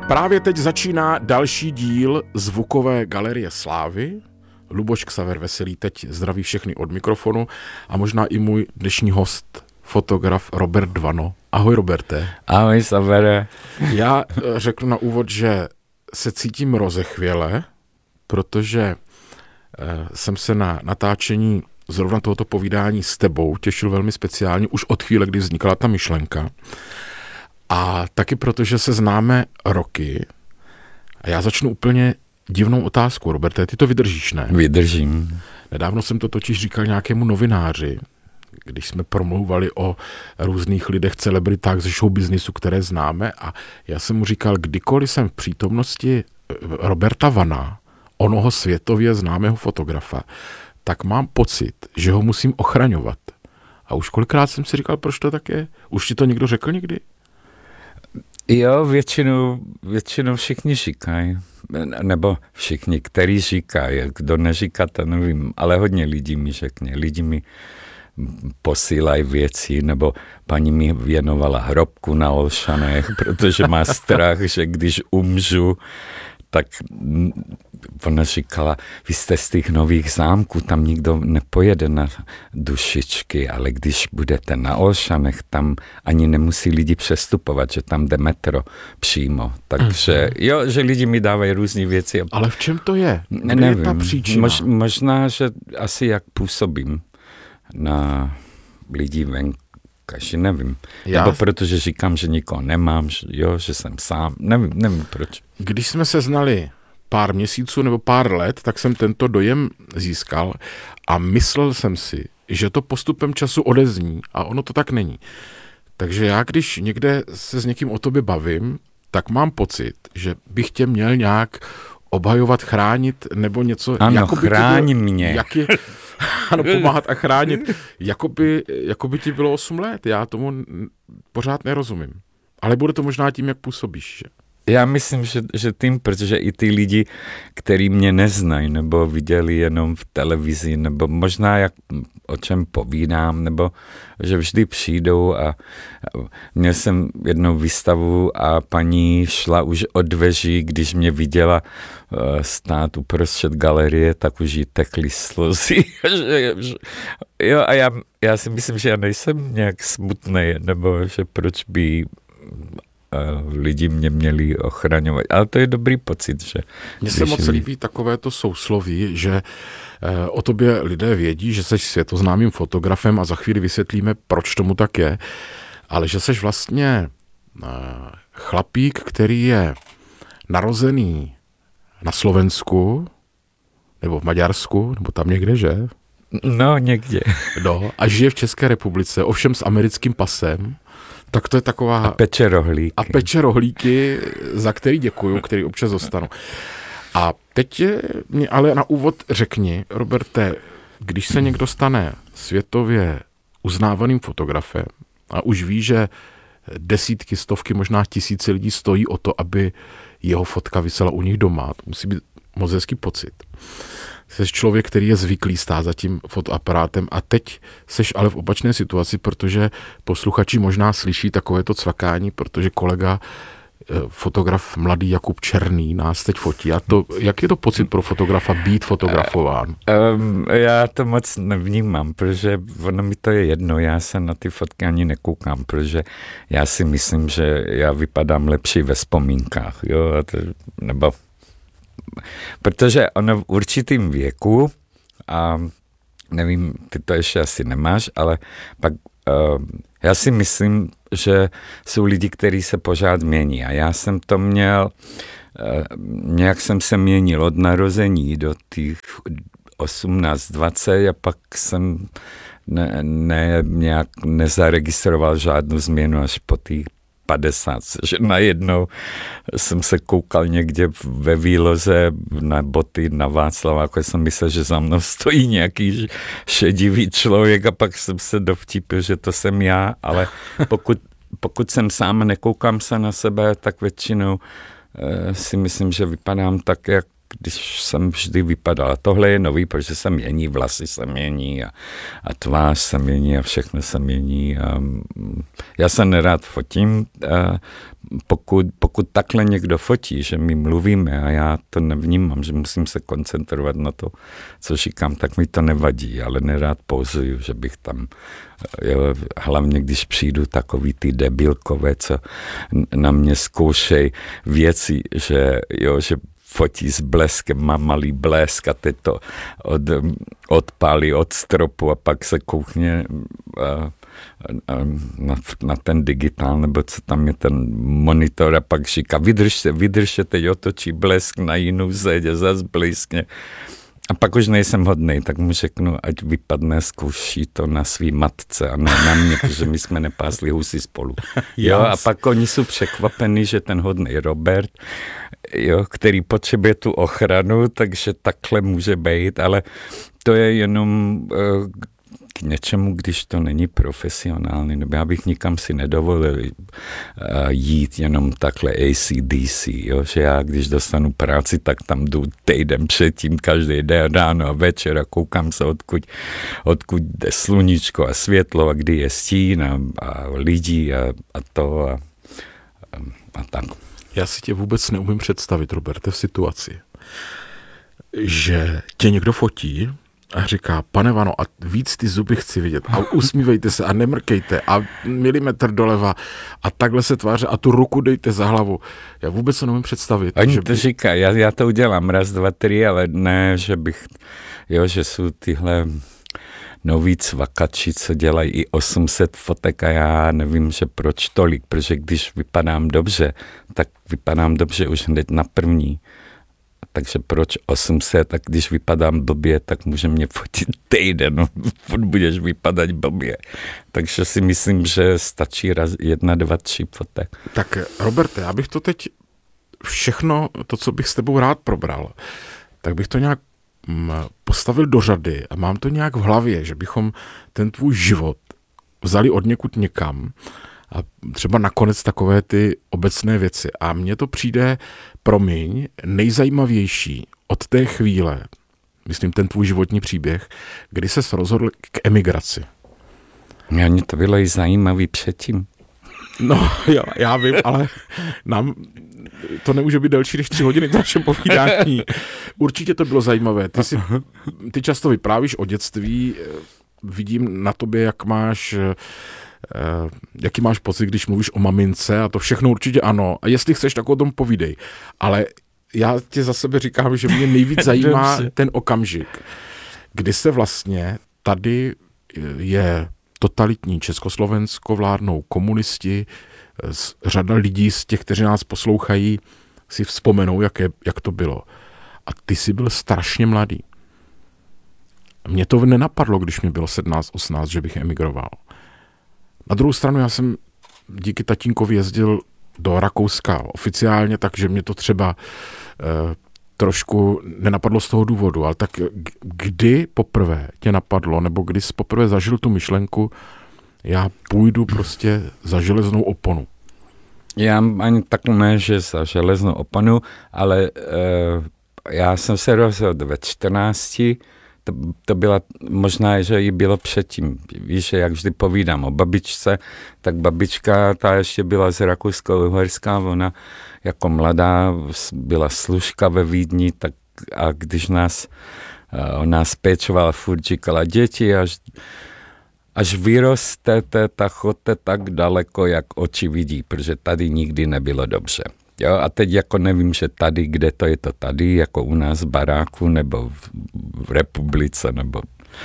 Právě teď začíná další díl Zvukové galerie slávy. Luboš Xaver Veselý teď zdraví všechny od mikrofonu a možná i můj dnešní host, fotograf Robert Vano. Ahoj, Roberte. Ahoj, Xavere. Já řeknu na úvod, že se cítím rozechvěle, protože jsem se na natáčení zrovna tohoto povídání s tebou těšil velmi speciálně už od chvíle, kdy vznikla ta myšlenka. A taky protože se známe roky. A já začnu úplně divnou otázkou, Roberte, ty to vydržíš, ne? Vydržím. Nedávno jsem to totiž říkal nějakému novináři, když jsme promlouvali o různých lidech, celebritách ze showbiznisu, které známe, a já jsem mu říkal, kdykoliv jsem v přítomnosti Roberta Vana, onoho světově známého fotografa, tak mám pocit, že ho musím ochraňovat. A už kolikrát jsem si říkal, proč to tak je? Už ti to někdo řekl někdy? Jo, většinou všichni říkají. Nebo všichni, který říkají. Kdo neříká, to nevím. Ale hodně lidí mi řekne. Lidi mi posílají věci, nebo paní mi věnovala hrobku na Olšanech, protože má strach, že když umřu, tak ona říkala, vy jste z těch nových zámků, tam nikdo nepojede na dušičky, ale když budete na Olšanech, tam ani nemusí lidi přestupovat, že tam jde metro přímo. Takže jo, že lidi mi dávají různé věci. Ale v čem to je? Nevím. Je ta příčina? Možná, že asi jak působím na lidi venku. Kaži, nevím. Nebo protože říkám, že nikoho nemám, že jsem sám. Nevím proč. Když jsme se znali pár měsíců nebo pár let, tak jsem tento dojem získal a myslel jsem si, že to postupem času odezní a ono to tak není. Takže já, když někde se s někým o tobě bavím, tak mám pocit, že bych tě měl nějak obhajovat, chránit nebo něco. Ano, chrání mě. Ano, pomáhat a chránit, jako by ti bylo 8 let. Já tomu pořád nerozumím. Ale bude to možná tím, jak působíš. Že? Já myslím, že tím, protože i ty lidi, kteří mě neznají, nebo viděli jenom v televizi, nebo možná jak o čem povídám, nebo že vždy přijdou a měl jsem jednou výstavu a paní šla už od dveří, když mě viděla stát uprostřed galerie, tak už jí tekly slzy. Jo, a já si myslím, že já nejsem nějak smutný, nebo že proč by lidi mě měli ochraňovat. Ale to je dobrý pocit, že... Mně se moc líbí takovéto sousloví, že o tobě lidé vědí, že jsi světoznámým fotografem a za chvíli vysvětlíme, proč tomu tak je, ale že jsi vlastně chlapík, který je narozený na Slovensku, nebo v Maďarsku, nebo tam někde, že? No, někde. No, a žije v České republice, ovšem s americkým pasem. Tak to je taková... A peče rohlíky. A peče rohlíky, za který děkuju, který občas dostanu. A teď mě ale na úvod řekni, Roberte, když se někdo stane světově uznávaným fotografem a už ví, že desítky, stovky, možná tisíce lidí stojí o to, aby jeho fotka visela u nich doma, to musí být moc hezký pocit. Jsi člověk, který je zvyklý stát za tím fotoaparátem a teď seš ale v opačné situaci, protože posluchači možná slyší takovéto cvakání, protože kolega, fotograf mladý Jakub Černý nás teď fotí. A to, jak je to pocit pro fotografa být fotografován? Já to moc nevnímám, protože ono mi to je jedno, já se na ty fotky ani nekoukám, protože já si myslím, že já vypadám lepší ve vzpomínkách, jo, nebo protože ono v určitým věku, a nevím, ty to ještě asi nemáš, ale pak já si myslím, že jsou lidi, kteří se pořád mění a já jsem to měl, nějak jsem se měnil od narození do těch 18-20 a pak jsem nějak nezaregistroval žádnou změnu až po těch 50, že najednou jsem se koukal někde ve výloze na boty na Václaváku, jsem myslel, že za mnou stojí nějaký šedivý člověk a pak jsem se dovtípil, že to jsem já, ale pokud jsem sám, nekoukám se na sebe, tak většinou si myslím, že vypadám tak, jak když jsem vždy vypadal. A tohle je nový, protože se mění, vlasy se mění a tvář se mění a všechno se mění. A já se nerád fotím, pokud takhle někdo fotí, že my mluvíme a já to nevnímám, že musím se koncentrovat na to, co říkám, tak mi to nevadí, ale nerád pouzuju, že bych tam, jo, hlavně když přijdu takový ty debilkové, co na mě zkoušej věci, že fotí s bleskem, má malý blesk a teď to odpálí od stropu a pak se koukne na ten digitál, nebo co tam je ten monitor a pak říká, vydrž se, teď otočí blesk na jinou zeď a zas blízkně. A pak už nejsem hodnej, tak mu řeknu, ať vypadne, zkouší to na svý matce a ne na mě, protože my jsme nepásli husy spolu. Jo, a pak oni jsou překvapení, že ten hodnej Robert, jo, který potřebuje tu ochranu, takže takhle může být, ale to je jenom k něčemu, když to není profesionální, nebo já bych nikam si nedovolil jít jenom takhle AC/DC, jo? Že já, když dostanu práci, tak tam jdu týden předtím, každý den ráno a večer a koukám se, odkud jde sluníčko a světlo a kdy je stín a lidi a tak. Já si tě vůbec neumím představit, Roberte, v situaci, že tě někdo fotí a říká, pane Vano, a víc ty zuby chci vidět a usmívejte se a nemrkejte a milimetr doleva a takhle se tváře a tu ruku dejte za hlavu. Já vůbec se neumím představit. Oni to říkají, já to udělám raz, dva, tři, ale ne, že bych, jo, že jsou tyhle noví cvakači, co dělají i 800 fotek a já nevím, že proč tolik, protože když vypadám dobře, tak vypadám dobře už hned na první. Takže proč 800, tak když vypadám blbě, tak může mě fotit týden, no, budeš vypadat blbě. Takže si myslím, že stačí 1, 2, 3 fotek. Tak Roberte, já bych to teď všechno, to, co bych s tebou rád probral, tak bych to nějak postavil do řady a mám to nějak v hlavě, že bychom ten tvůj život vzali od někud někam a třeba nakonec takové ty obecné věci. A mně to přijde, promiň, nejzajímavější od té chvíle, myslím ten tvůj životní příběh, kdy ses rozhodl k emigraci. Mně to bylo i zajímavý předtím. No, já vím, ale nám to nemůže být delší než 3 hodiny v našem povídání. Určitě to bylo zajímavé. Ty často vyprávíš o dětství, vidím na tobě, jaký máš pocit, když mluvíš o mamince a to všechno určitě ano. A jestli chceš, tak o tom povídej. Ale já ti za sebe říkám, že mě nejvíc zajímá ten okamžik, kdy se vlastně tady je totalitní Československo, vládnou komunisti, řada lidí z těch, kteří nás poslouchají, si vzpomenou, jak to bylo. A ty jsi byl strašně mladý. Mě to nenapadlo, když mi bylo 17, 18, že bych emigroval. Na druhou stranu já jsem díky tatínkovi jezdil do Rakouska oficiálně, takže mě to třeba trošku nenapadlo z toho důvodu, ale tak kdy poprvé tě napadlo, nebo kdy jsi poprvé zažil tu myšlenku, já půjdu prostě za železnou oponu? Já ani tak ne, že za železnou oponu, ale já jsem se rozhodl ve 14, to byla možná, že i bylo předtím. Víš, jak vždy povídám o babičce, tak babička, ta ještě byla z Rakouska-Uherska, ona jako mladá byla služka ve Vídni, tak a když ona spéčovala, furt říkala, děti, až vyrostete, tak choďte tak daleko, jak oči vidí, protože tady nikdy nebylo dobře. Jo, a teď jako nevím, že tady, kde to je to tady, jako u nás v baráku, nebo v republice, nebo...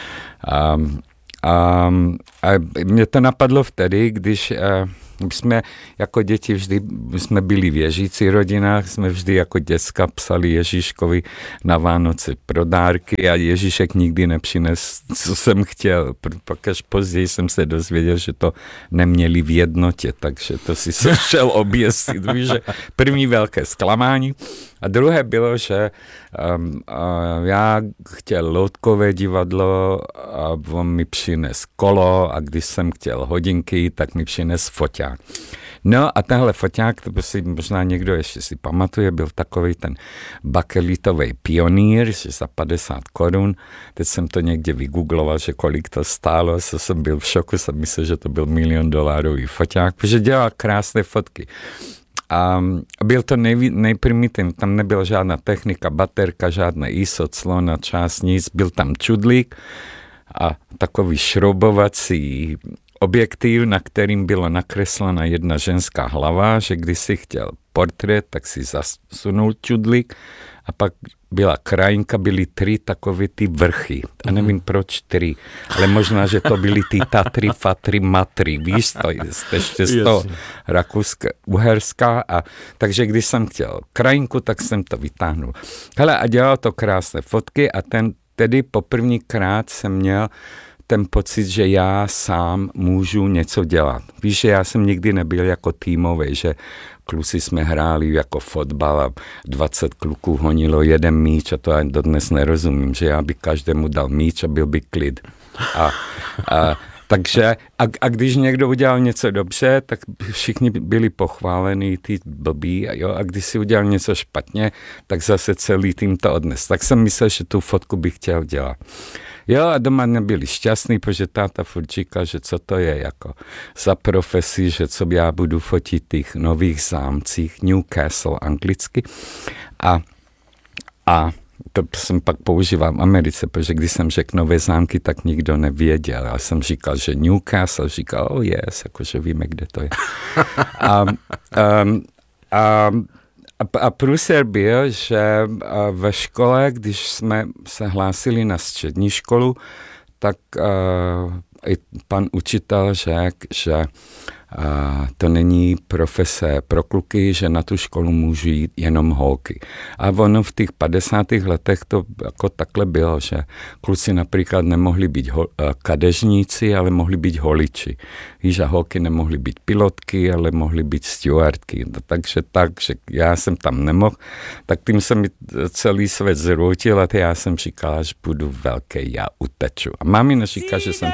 A mě to napadlo vtedy, když jsme jako děti vždy, jsme byli věřící rodinách, jsme vždy jako děcka psali Ježíškovi na Vánoce pro dárky a Ježíšek nikdy nepřines, co jsem chtěl. Pak až později jsem se dozvěděl, že to neměli v jednotě, takže to si se šel oběsit. Víš, že první velké zklamání A druhé bylo, že já chtěl loutkové divadlo a on mi přines kolo a když jsem chtěl hodinky, tak mi přines foťák. No a tenhle foťák, to si možná někdo ještě si pamatuje, byl takový ten bakelitový pionýr, že za 50 korun. Teď jsem to někde vygoogloval, že kolik to stálo, jsem byl v šoku, jsem myslel, že to byl $1 milion foťák, protože dělal krásné fotky. A byl to nejprimitivní, tam nebyla žádná technika, baterka, žádné ISO, clona, čas, nic, byl tam čudlík a takový šroubovací objektiv, na kterým byla nakreslena jedna ženská hlava, že když si chtěl portrét, tak si zasunul čudlík a pak byla krajinka, byly 3 takové ty vrchy. A nevím proč 3, ale možná, že to byly ty Tatry, Fatry, Matry. Víš, to je ještě z toho Rakouska-Uherská. A takže když jsem chtěl krajinku, tak jsem to vytáhnul. Hele, a dělal to krásné fotky a tedy poprvníkrát jsem měl ten pocit, že já sám můžu něco dělat. Víš, že já jsem nikdy nebyl jako týmový, že kluci jsme hráli jako fotbal a 20 kluků honilo jeden míč a to já dodnes nerozumím, že já bych každému dal míč a byl by klid. Takže a když někdo udělal něco dobře, tak všichni byli pochválení, ty blbí, a když si udělal něco špatně, tak zase celý tým to odnes. Tak jsem myslel, že tu fotku bych chtěl dělat. Jo, a doma nebyli šťastní, protože táta furt říkal, že co to je jako za profesi, že co já budu fotit těch nových zámcích, Newcastle anglicky. A to jsem pak používal v Americe, protože když jsem řekl nové zámky, tak nikdo nevěděl. Já jsem říkal, že Newcastle, říkal, oh yes, jakože víme, kde to je. A průser byl, že ve škole, když jsme se hlásili na střední školu, tak i pan učitel řekl, že to není profese pro kluky, že na tu školu můžu jít jenom holky. A ono v těch 50. letech to jako takhle bylo, že kluci například nemohli být kadeřníci, ale mohli být holiči. Víš, a holky nemohly být pilotky, ale mohly být stewardky. Takže já jsem tam nemohl, tak tím se mi celý svět zroutil a já jsem říkal, až budu velký, já uteču. A mámina říká, že jsem